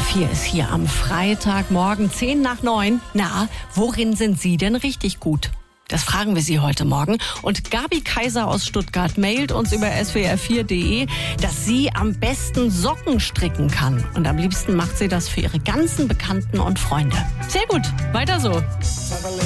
4 ist hier am Freitagmorgen 10:10. Na, worin sind Sie denn richtig gut? Das fragen wir Sie heute Morgen. Und Gabi Kaiser aus Stuttgart mailt uns über swr4.de, dass sie am besten Socken stricken kann. Und am liebsten macht sie das für ihre ganzen Bekannten und Freunde. Sehr gut, weiter so.